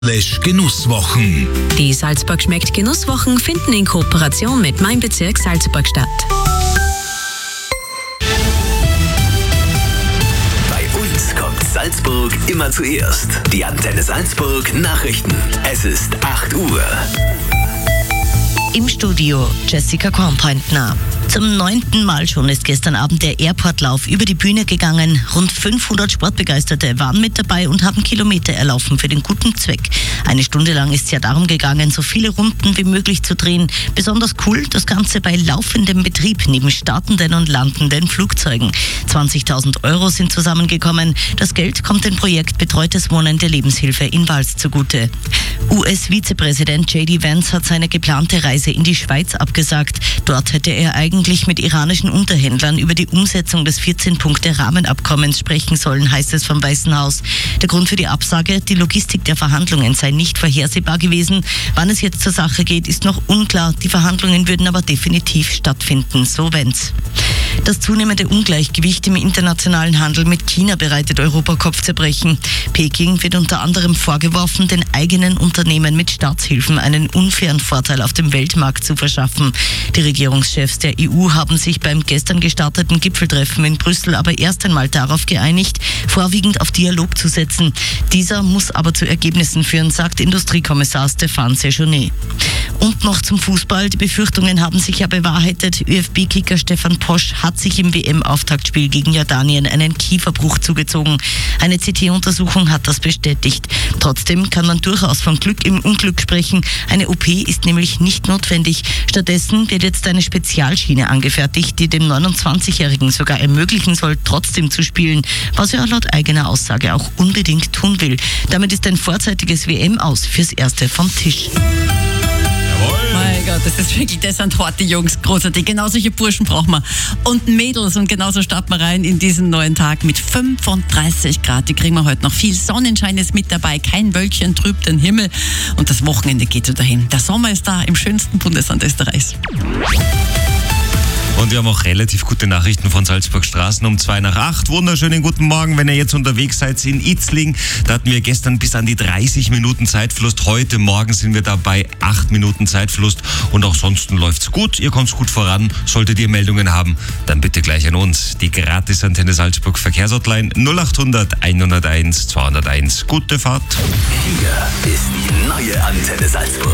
Genusswochen. Die Salzburg schmeckt Genusswochen finden in Kooperation mit Mein Bezirk Salzburg statt. Bei uns kommt Salzburg immer zuerst. Die Antenne Salzburg Nachrichten. Es ist 8 Uhr. Im Studio Jessica Kornpointner. Zum 9. Mal schon ist gestern Abend der Airportlauf über die Bühne gegangen. Rund 500 Sportbegeisterte waren mit dabei und haben Kilometer erlaufen für den guten Zweck. Eine Stunde lang ist es ja darum gegangen, so viele Runden wie möglich zu drehen. Besonders cool, das Ganze bei laufendem Betrieb neben startenden und landenden Flugzeugen. 20.000 Euro sind zusammengekommen. Das Geld kommt dem Projekt Betreutes Wohnen der Lebenshilfe in Vals zugute. US-Vizepräsident J.D. Vance hat seine geplante Reise in die Schweiz abgesagt. Dort hätte er eigentlich mit iranischen Unterhändlern über die Umsetzung des 14-Punkte-Rahmenabkommens sprechen sollen, heißt es vom Weißen Haus. Der Grund für die Absage, die Logistik der Verhandlungen sei nicht vorhersehbar gewesen. Wann es jetzt zur Sache geht, ist noch unklar. Die Verhandlungen würden aber definitiv stattfinden, so Vance. Das zunehmende Ungleichgewicht im internationalen Handel mit China bereitet Europa Kopfzerbrechen. Peking wird unter anderem vorgeworfen, den eigenen Unternehmen mit Staatshilfen einen unfairen Vorteil auf dem Weltmarkt zu verschaffen. Die Regierungschefs der EU haben sich beim gestern gestarteten Gipfeltreffen in Brüssel aber erst einmal darauf geeinigt, vorwiegend auf Dialog zu setzen. Dieser muss aber zu Ergebnissen führen, sagt Industriekommissar Stéphane Séjourné. Und noch zum Fußball. Die Befürchtungen haben sich ja bewahrheitet. ÖFB-Kicker Stefan Posch hat sich im WM-Auftaktspiel gegen Jordanien einen Kieferbruch zugezogen. Eine CT-Untersuchung hat das bestätigt. Trotzdem kann man durchaus von Glück im Unglück sprechen. Eine OP ist nämlich nicht notwendig. Stattdessen wird jetzt eine Spezialschiene angefertigt, die dem 29-Jährigen sogar ermöglichen soll, trotzdem zu spielen, was er laut eigener Aussage auch unbedingt tun will. Damit ist ein vorzeitiges WM-Aus fürs Erste vom Tisch. Mein Gott, das sind harte Jungs, großartig. Genau solche Burschen brauchen wir. Und Mädels, und genauso starten wir rein in diesen neuen Tag mit 35 Grad. Die kriegen wir heute noch. Viel Sonnenschein ist mit dabei, kein Wölkchen trübt den Himmel. Und das Wochenende geht so dahin. Der Sommer ist da im schönsten Bundesland Österreichs. Und wir haben auch relativ gute Nachrichten von Salzburg Straßen um 7:55. Wunderschönen guten Morgen, wenn ihr jetzt unterwegs seid in Itzling. Da hatten wir gestern bis an die 30 Minuten Zeitverlust. Heute Morgen sind wir da bei 8 Minuten Zeitverlust. Und auch sonst läuft's gut. Ihr kommt gut voran. Solltet ihr Meldungen haben, dann bitte gleich an uns. Die Gratis-Antenne Salzburg Verkehrshotline 0800 101 201. Gute Fahrt. Hier ist die neue Antenne Salzburg.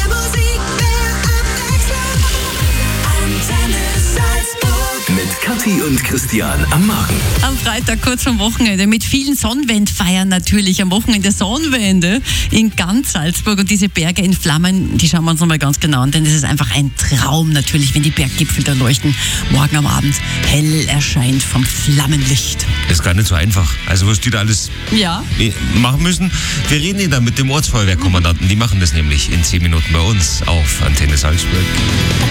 Mit Kathi und Christian am Morgen. Am Freitag kurz vom Wochenende mit vielen Sonnenwendfeiern natürlich. Am Wochenende Sonnenwende in ganz Salzburg und diese Berge in Flammen, die schauen wir uns nochmal ganz genau an, denn es ist einfach ein Traum natürlich, wenn die Berggipfel da leuchten. Morgen am Abend hell erscheint vom Flammenlicht. Das ist gar nicht so einfach. Also was die da alles machen müssen. Wir reden dann mit dem Ortsfeuerwehrkommandanten. Die machen das nämlich in 10 Minuten bei uns auf Antenne Salzburg.